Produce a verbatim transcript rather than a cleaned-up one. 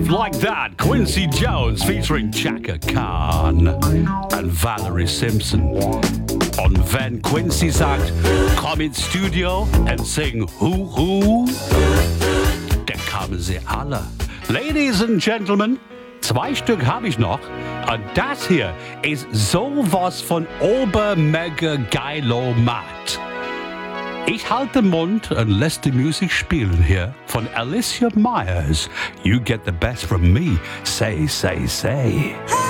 Love Like That, Quincy Jones featuring Chaka Khan und Valerie Simpson. Und wenn Quincy sagt, komm ins Studio und sing Hu Hu, dann kamen sie alle. Ladies and Gentlemen, zwei Stück habe ich noch. Und das hier ist sowas von obermega-geilo-matt. Ich halte den Mund und lasse die Musik spielen hier von Alicia Myers. You get the best from me. Say, say, say.